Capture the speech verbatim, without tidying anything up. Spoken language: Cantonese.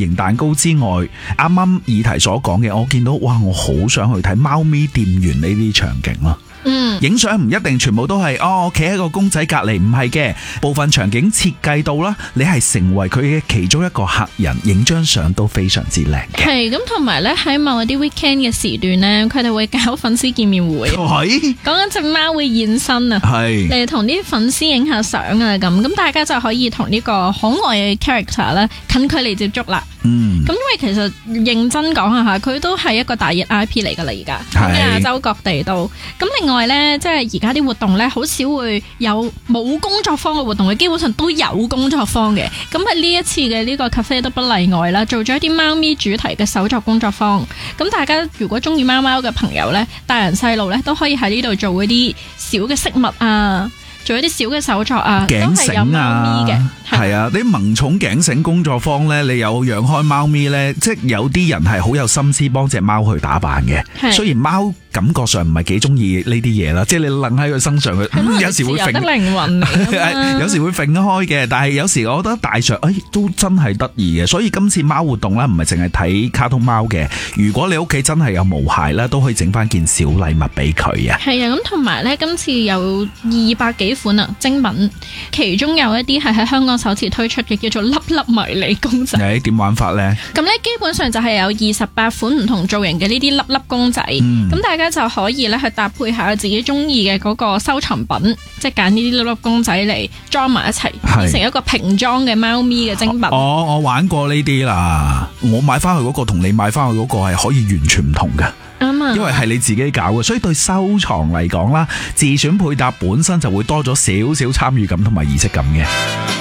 型蛋糕之外，啱啱議題所講嘅，我見到哇，我好想去睇貓咪店員呢啲場景咯。 嗯， 影相唔一定全部都係哦，企喺個公仔隔離，唔係嘅，部分場景設計到啦，你係成為佢嘅其中一個客人，影張相都非常之靚嘅。 係咁，同埋咧喺某啲 weekend 嘅時段咧，佢哋會搞粉絲見面會。 係講緊隻貓會現身啊， 係嚟同啲粉絲影下相啊，咁咁大家就可以同呢個可愛嘅 character 咧近距離接觸啦。 嗯， 咁因為其實認真講下吓，佢都係一個大熱 I P 嚟噶啦，而家喺亞洲各地都。咁另外咧，即係而家啲活動咧，好少會有冇工作坊嘅活動嘅，基本上都有工作坊嘅。咁喺呢一次嘅呢個 cafe 都不例外啦，做咗一啲貓咪主題嘅手作工作坊。咁大家如果中意貓貓嘅朋友咧，大人細路咧都可以喺呢度做嗰啲小嘅飾物啊。做一啲小嘅手作啊， 頸都係有貓咪嘅， 係啊，啲萌寵頸繩工作坊呢，你有養開貓咪呢，即係有啲人係好有心思幫隻貓去打扮嘅。雖然貓感覺上唔係幾中意呢啲嘢啦，即係你擸喺佢身上，佢、嗯、有時會揈， 靈魂有時會揈開嘅。但係有時我覺得大象，哎，都真係得意嘅。所以今次貓活動咧，唔係淨係睇卡通貓嘅。如果你屋企真係有毛孩咧，都可以整翻件小禮物俾佢啊。係啊，咁同埋咧，今次有二百幾款啊精品，其中有一啲係喺香港首次推出嘅，叫做粒粒迷你公仔。 誒，點玩法咧？ 咁咧基本上就係有二十八款唔同造型嘅呢啲粒粒公仔，咁、嗯、大家就可以咧去搭配下自己中意嘅嗰個收藏品，即係揀呢啲粒粒公仔嚟裝埋一齊，變成一個瓶裝嘅貓咪嘅精品。 哦，我玩過呢啲啦，我買翻去嗰個同你買翻去嗰個係可以完全唔同嘅。因為係你自己搞嘅，所以對收藏嚟講啦，自選配搭本身就會多咗少少參與感同埋儀式感嘅。